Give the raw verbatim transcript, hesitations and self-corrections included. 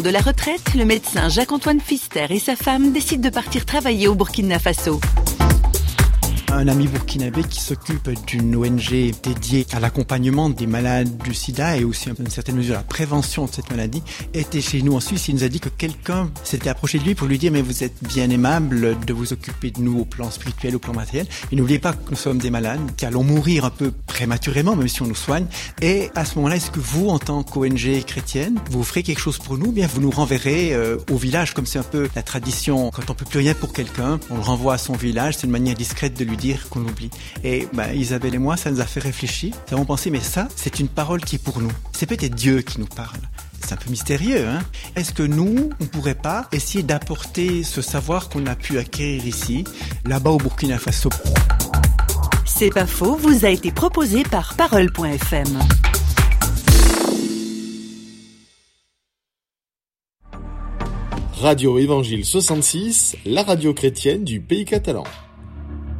De la retraite, le médecin Jacques-Antoine Pfister et sa femme décident de partir travailler au Burkina Faso. Un ami burkinabé qui s'occupe d'une O N G dédiée à l'accompagnement des malades du sida et aussi, dans une certaine mesure, à la prévention de cette maladie, était chez nous en Suisse. Il nous a dit que quelqu'un s'était approché de lui pour lui dire « Mais vous êtes bien aimable de vous occuper de nous au plan spirituel, au plan matériel. Et n'oubliez pas que nous sommes des malades, qui allons mourir un peu prématurément, même si on nous soigne. Et à ce moment-là, est-ce que vous, en tant qu'O N G chrétienne, vous ferez quelque chose pour nous ? Bien, vous nous renverrez euh, au village, comme c'est un peu la tradition. Quand on peut plus rien pour quelqu'un, on le renvoie à son village. C'est une manière discrète de lui dire qu'on l'oublie. Et ben, Isabelle et moi, ça nous a fait réfléchir. Nous avons pensé, mais ça, c'est une parole qui est pour nous. C'est peut-être Dieu qui nous parle. C'est un peu mystérieux, hein ? Est-ce que nous, on pourrait pas essayer d'apporter ce savoir qu'on a pu acquérir ici, là-bas au Burkina Faso ? C'est pas faux, vous a été proposé par parole point f m. Radio Évangile soixante-six, la radio chrétienne du pays catalan.